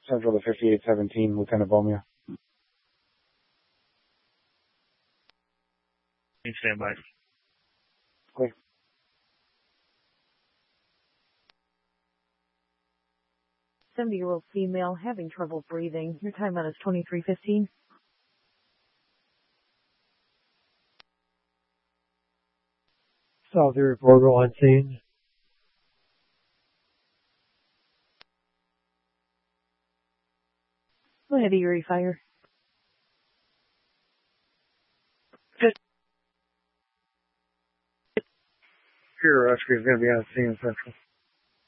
Central to 5817, Lieutenant Bomia. Stand by. Okay. 70-year-old female having trouble breathing. Your timeout is 23:15. Southern reporter on scene. Go ahead, Erie Fire. Pure rescue is going to be on scene, Central.